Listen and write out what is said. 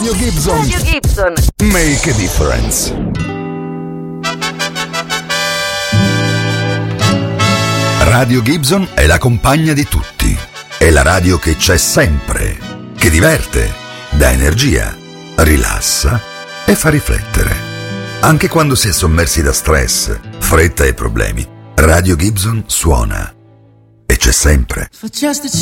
Radio Gibson. Radio Gibson. Make a difference. Radio Gibson è la compagna di tutti. È la radio che c'è sempre, che diverte, dà energia, rilassa e fa riflettere. Anche quando si è sommersi da stress, fretta e problemi, Radio Gibson suona. E c'è sempre.